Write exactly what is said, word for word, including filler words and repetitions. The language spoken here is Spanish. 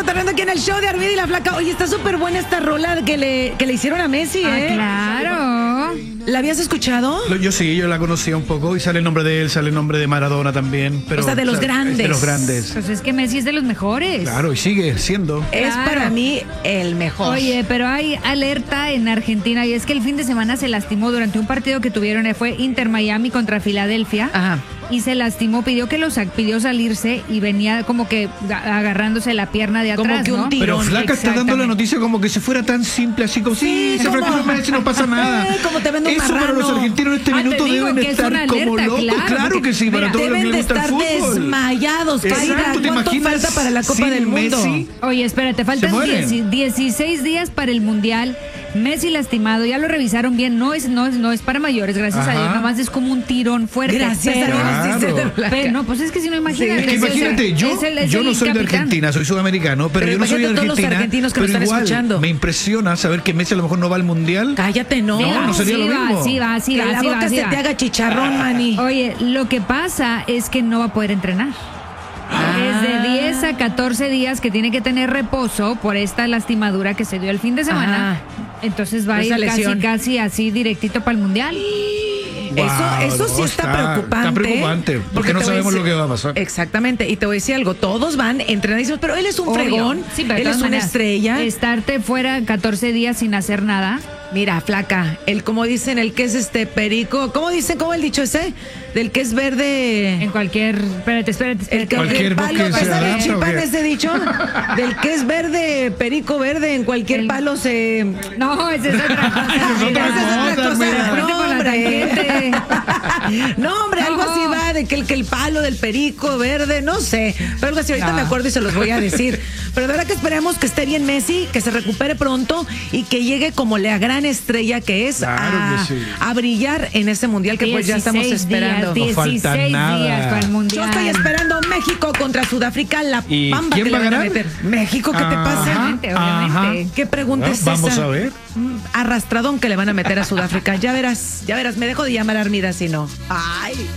cotorreando aquí en el show de Armida y la Flaca. Oye, está súper buena esta rola que le, que le hicieron a Messi, ¿eh? Ah, claro. ¿La habías escuchado? Yo sí, yo la conocía un poco y sale el nombre de él, sale el nombre de Maradona también. Pero, o sea, de los o sea, grandes. De los grandes. Pues es que Messi es de los mejores. Claro, y sigue siendo. Es Claro. para mí el mejor. Oye, pero hay alerta en Argentina y es que el fin de semana se lastimó durante un partido que tuvieron, eh, fue Inter Miami contra Filadelfia. Ajá. Y se lastimó, pidió que lo sac- pidió salirse y venía como que ga- agarrándose la pierna de Como atrás, que un ¿no? tirón. Pero Flaca está dando la Exactamente. noticia como que si fuera tan simple, así como, sí, Sí, se como- fracturó Messi, no pasa nada. Eh, como te vende un Eso para marrano. los argentinos en este Ah, te minuto digo deben que es estar una como alerta, locos. claro, Claro, porque, que sí, para mira, todos los que Deben de les gusta el estar fútbol. desmayados, Exacto, Kaira. ¿te ¿Cuánto imaginas falta para la Copa sin del Mundo? Messi? Oye, espérate, faltan mueren. diez dieciséis días para el Mundial. Messi lastimado, ya lo revisaron bien, no es, no es, no es para mayores, gracias Ajá. a Dios, nada más es como un tirón fuerte. Gracias pero, a Dios, dice Claro. de Flaca. pero no, pues es que si no imagínate. Es que o sea, imagínate, yo, es el- es yo el no soy de capitán. Argentina, soy sudamericano, pero, Pero yo no soy de imagínate todos los Argentina. argentinos que pero nos están igual, escuchando. me impresiona saber que Messi a lo mejor no va al Mundial. Cállate, no. No, no sería sí lo va, mismo. Sí va, sí que va, la sí boca va, sí se va. te haga chicharrón, mani. Oye, lo que pasa es que no va a poder entrenar. Es de diez a catorce días que tiene que tener reposo por esta lastimadura que se dio el fin de semana. Ajá. Entonces va a Esa ir casi, lesión. casi así directito para el Mundial. Eso, Wow, eso sí no, está, está- preocupante. está preocupante, porque no te voy a sabemos decir- lo que va a pasar. Exactamente, y te voy a decir algo, todos van entrenadísimos, pero él es un Obvio. fregón, Sí, pero de él es todas una maneras, estrella. Estarte fuera catorce días sin hacer nada. Mira, Flaca, el como dicen, el que es este perico, ¿cómo dicen, cómo el dicho ese? Del que es verde. En cualquier. Espérate, espérate, El espérate. que Cualquier el palo, bosque se ¿sabes adapta, chipán ¿o qué? ese dicho? Del que es verde, perico verde, en cualquier El- palo se... No, esa es otra cosa. es otra Esa cosa, otra cosa. mira. Fuiste No, por la hombre. tangente. No, hombre, algo No. así va, de que el, que el palo del perico verde, no sé, pero algo así, ahorita No. me acuerdo y se los voy a decir. Pero de verdad que esperemos que esté bien Messi, que se recupere pronto y que llegue como la gran estrella que es Claro a, que sí. a brillar en ese mundial que pues ya estamos dieciséis esperando. Días, No falta dieciséis nada. días para el Yo Mundial. estoy esperando México contra Sudáfrica, la ¿Y pamba quién que le va a van a ganar? meter. México, ¿qué te Ajá. pasa? Obviamente, obviamente. ¿Qué pregunta Bueno, es esa? vamos a ver. Mm, Arrastradón que le van a meter a Sudáfrica. Ya verás, ya verás, me dejo de llamar Armida si no. Ay.